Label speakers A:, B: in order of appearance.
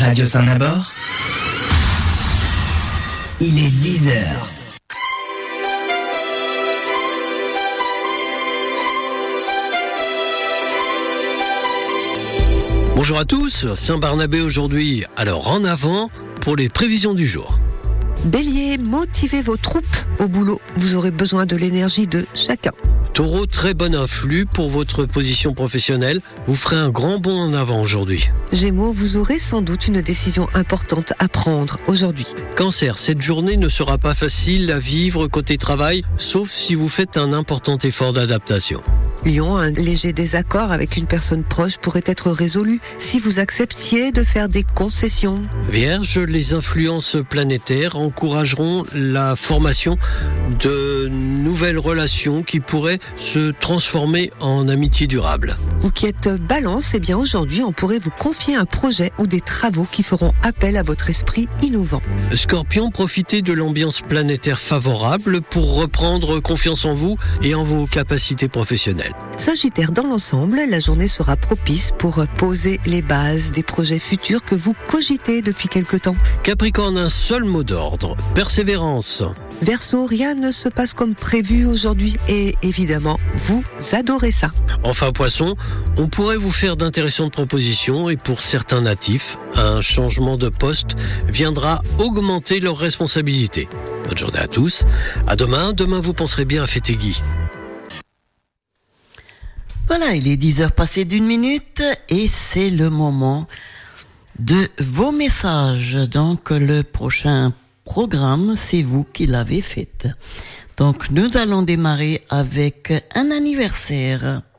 A: Radio Saint-Nabord, il est 10h.
B: Bonjour à tous, Saint-Barnabé aujourd'hui. Alors en avant pour les prévisions du jour.
C: Bélier, motivez vos troupes au boulot. Vous aurez besoin de l'énergie de chacun.
B: Taureau, très bon influx pour votre position professionnelle. Vous ferez un grand bond en avant aujourd'hui.
C: Gémeaux, vous aurez sans doute une décision importante à prendre aujourd'hui.
B: Cancer, cette journée ne sera pas facile à vivre côté travail, sauf si vous faites un important effort d'adaptation.
C: Lion, un léger désaccord avec une personne proche pourrait être résolu si vous acceptiez de faire des concessions.
B: Vierge, les influences planétaires encourageront la formation de nouvelles relations qui pourraient se transformer en amitié durable.
C: Vous qui êtes Balance, eh bien aujourd'hui on pourrait vous confier un projet ou des travaux qui feront appel à votre esprit innovant.
B: Scorpion, profitez de l'ambiance planétaire favorable pour reprendre confiance en vous et en vos capacités professionnelles.
C: Sagittaire, dans l'ensemble, la journée sera propice pour poser les bases des projets futurs que vous cogitez depuis quelque temps.
B: Capricorne, un seul mot d'ordre, persévérance.
C: Verseau, rien ne se passe comme prévu aujourd'hui et évidemment, vous adorez ça.
B: Enfin Poisson, on pourrait vous faire d'intéressantes propositions et pour certains natifs, un changement de poste viendra augmenter leurs responsabilités. Bonne journée à tous, à demain. Demain vous penserez bien à fêter Guy.
D: Voilà, il est 10h passé d'1 minute et c'est le moment de vos messages. Donc le prochain programme, c'est vous qui l'avez fait. Donc nous allons démarrer avec un anniversaire.